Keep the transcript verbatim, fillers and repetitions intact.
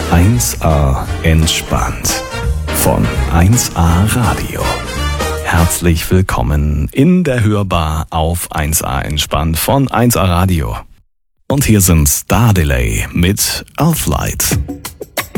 eins a entspannt von eins a Radio. Herzlich willkommen in der Hörbar auf eins a entspannt von eins a Radio. Und hier sind Star Delay mit Earthlight.